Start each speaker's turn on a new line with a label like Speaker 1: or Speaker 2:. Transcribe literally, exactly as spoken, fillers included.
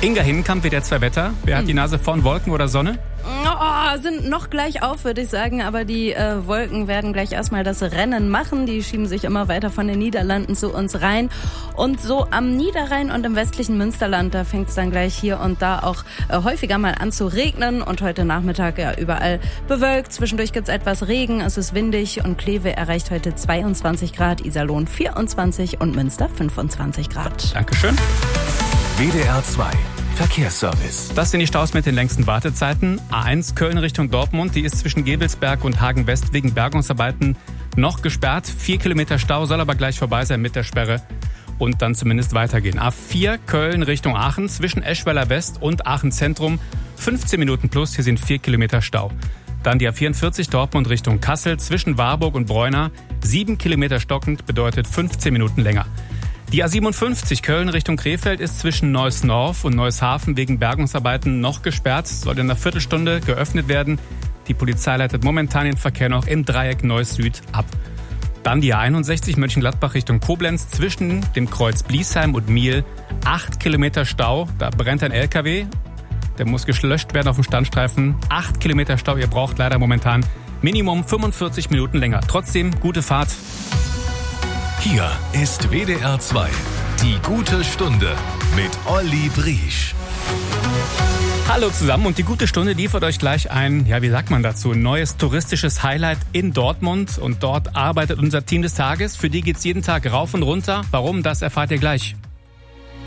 Speaker 1: Inga Hinkamp, W D R zwei Wetter. Wer hat die Nase vorn, Wolken oder Sonne?
Speaker 2: Oh, sind noch gleich auf, würde ich sagen, aber die äh, Wolken werden gleich erstmal das Rennen machen. Die schieben sich immer weiter von den Niederlanden zu uns rein. Und so am Niederrhein und im westlichen Münsterland, da fängt es dann gleich hier und da auch äh, häufiger mal an zu regnen. Und heute Nachmittag ja überall bewölkt. Zwischendurch gibt's etwas Regen, es ist windig und Kleve erreicht heute zweiundzwanzig Grad, Iserlohn vierundzwanzig und Münster fünfundzwanzig Grad.
Speaker 1: Dankeschön.
Speaker 3: W D R zwei Verkehrsservice.
Speaker 1: Das sind die Staus mit den längsten Wartezeiten. A eins Köln Richtung Dortmund, die ist zwischen Gevelsberg und Hagen-West wegen Bergungsarbeiten noch gesperrt. Vier Kilometer Stau, soll aber gleich vorbei sein mit der Sperre und dann zumindest weitergehen. A vier Köln Richtung Aachen zwischen Eschweiler West und Aachen Zentrum. fünfzehn Minuten plus, hier sind vier Kilometer Stau. Dann die A vierundvierzig Dortmund Richtung Kassel zwischen Warburg und Bräunar. sieben Kilometer stockend bedeutet fünfzehn Minuten länger. Die A siebenundfünfzig Köln Richtung Krefeld ist zwischen Neuss-Norf und Neushafen wegen Bergungsarbeiten noch gesperrt. Soll in einer Viertelstunde geöffnet werden. Die Polizei leitet momentan den Verkehr noch im Dreieck Neuss-Süd ab. Dann die A einundsechzig Mönchengladbach Richtung Koblenz zwischen dem Kreuz Bliesheim und Miel. Acht Kilometer Stau, da brennt ein L K W. Der muss gelöscht werden auf dem Standstreifen. Acht Kilometer Stau, ihr braucht leider momentan Minimum fünfundvierzig Minuten länger. Trotzdem gute Fahrt.
Speaker 3: Hier ist W D R zwei, die gute Stunde mit Olli Briesch.
Speaker 1: Hallo zusammen und die gute Stunde liefert euch gleich ein, ja wie sagt man dazu, ein neues touristisches Highlight in Dortmund. Und dort arbeitet unser Team des Tages. Für die geht's jeden Tag rauf und runter. Warum, das erfahrt ihr gleich.